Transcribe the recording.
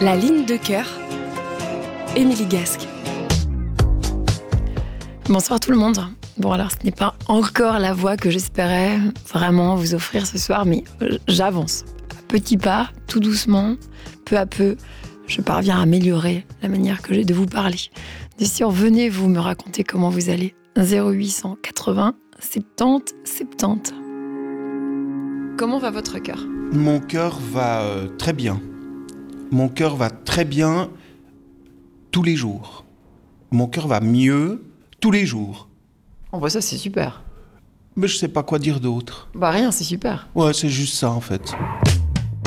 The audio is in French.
La ligne de cœur, Émilie Gasque. Bonsoir tout le monde. Bon alors ce n'est pas encore la voix que j'espérais vraiment vous offrir ce soir, mais j'avance. À petits pas, tout doucement, peu à peu, je parviens à améliorer la manière que j'ai de vous parler. Bien sûr, venez vous me raconter comment vous allez. 0880 70 70. Comment va votre cœur ? Mon cœur va très bien. Mon cœur va très bien tous les jours. Mon cœur va mieux tous les jours. Oh bah ça c'est super. Mais je sais pas quoi dire d'autre. Bah rien, c'est super. Ouais, c'est juste ça en fait.